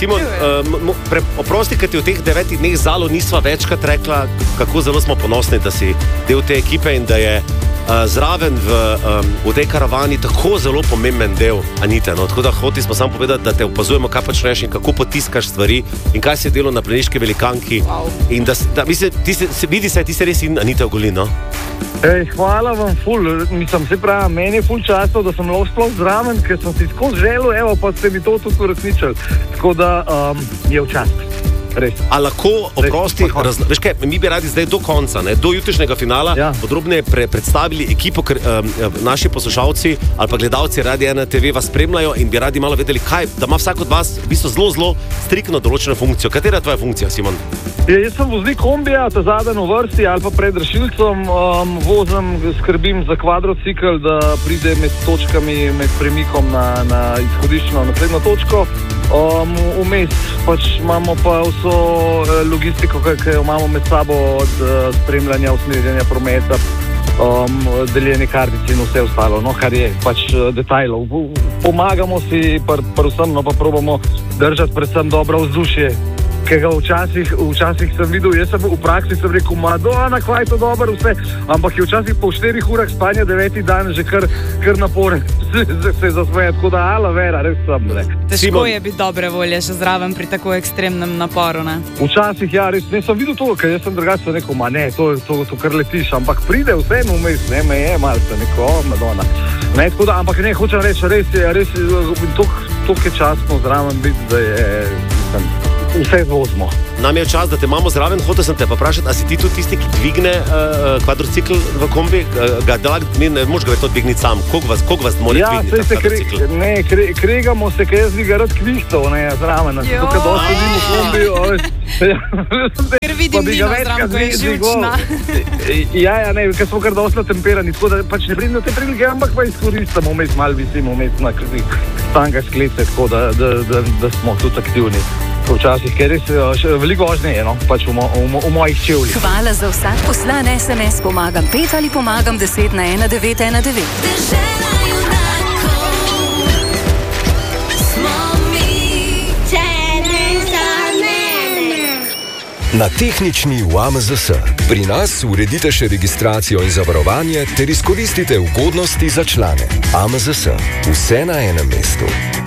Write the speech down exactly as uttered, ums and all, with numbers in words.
Simon, uh, pre, oprosti, ker ti v teh devetih dneh zalo nisva večkrat rekla, kako zelo smo ponosni, da si del te ekipe in da je uh, zraven v, um, v tej karavani tako zelo pomemben del Anite. No? Tako da hoti smo samo povedati, da te opazujemo, kaj počneš in kako potiskaš stvari in kaj si delo na Planiški velikanki. Wow. In da, da mislim, ti se, se, vidi se, ti se res in Anita Ogulin, no? Ej, hvala vam, ful. Mislim, se pravi, meni je ful častno, da sem lahko sploh zraven, ker sem si skozi želel, evo, pa ste mi to tudi uresničili. Tako da um, je v čast. Res. A lahko, oprosti, razla... veš kaj, mi bi radi zdaj do konca, ne, do jutrišnjega finala, ja. podrobneje pre predstavili ekipo, ker um, naši poslušalci ali pa gledalci Radia ena te ve vas spremljajo in bi radi malo vedeli, kaj, da ima vsak od vas v bistvu zelo, zelo striktno določeno funkcijo. Katera je tvoja funkcija, Simon? Ja, jaz sem voznik kombija, ta zadnji v vrsti ali pa pred rešilcem, um, vozim, skrbim za kvadrocikl, da pride med točkami, med premikom na, na izhodiščno naslednjo točko. Um, vmes pač imamo pa vso logistiko, ki jo imamo med sabo, od uh, spremljanja, usmerjanja prometa, um, deljene kartice in vse ostalo, no, kar je pač uh, detajlov. Pomagamo si pr, pr vsem, no pa probamo držati predvsem dobro vzdušje, ki ga včasih, včasih sem videl, jaz sem v praksi sem rekel, Madonna, kva je to dobro vse, ampak je včasih po štirih urah spanja deveti dan že kar, kar naporen se, se zasmeje, tako da ala vera, res sem, ne. Težko Simon. Je biti dobre volje še zraven pri tako ekstremnem naporu, ne? Včasih, ja, res, ne sem videl to, ker jaz sem drugače rekel, ma ne, to, to, to kar letiš, ampak pride vseeno vmes, ne, me je malce, neko, oh, Madonna. Ne, tako da, ampak ne, hočem reči, res je, res je, toliko je častno zraven biti, da je, mislim, vse zvozimo. Nam je čas, da te imamo zraven. Hotel sem te pa vprašati, a si ti tudi tisti, ki dvigne uh, kvadrocikl v kombi? Uh, ga delak, mi ne moš ga to dvigniti sam. Koliko vas, koliko vas more ja, dvigniti ta kvadrocikl? Kre, ne, kre, kregamo se, ker jaz bi ga rad kvistov, ne, zraven. Tukaj dosti vidim v kombi. Ker vidim Nino zraven, ko je živčna. Ja, ja, ne, ker smo kar dosti natemperani, tako da pač ne pridem na te prilike, ampak pa izkoristam, vmes malo visim, vmes na stanga sklece, tako da, da, da, da smo tudi aktivni. Včasih, ker res veliko vožnje je, no, pač v, mo, v, v mojih čevljih. Hvala za vsak poslan es em es, pomagam pet ali pomagam deset na ena devet ena devet. Dežela junakov smo mi, Tereza mene. Na tehnični v A M Z S. Pri nas uredite še registracijo in zavarovanje ter izkoristite ugodnosti za člane. A M Z S. Vse na enem mestu.